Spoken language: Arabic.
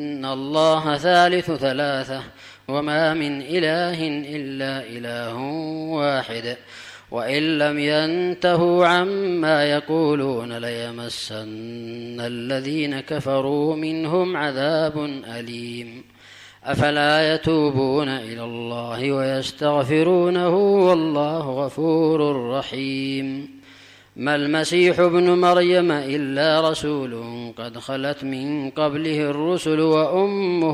إن الله ثالث ثلاثة وما من إله إلا إله واحد وإن لم ينتهوا عما يقولون ليمسن الذين كفروا منهم عذاب أليم أفلا يتوبون إلى الله ويستغفرونه والله غفور رحيم ما المسيح ابن مريم إلا رسول قد خلت من قبله الرسل وأمه